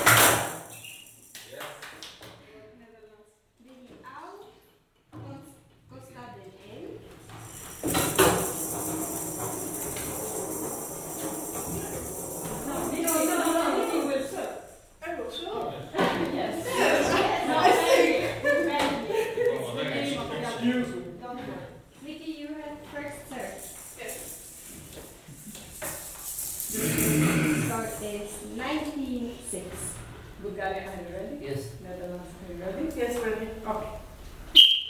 Byli out, Costa del In. Vicky, you had first serve. Yes. Score is 19-6. Bulgaria, are you ready? Yes. Netherlands, are you ready? Yes, ready. Okay.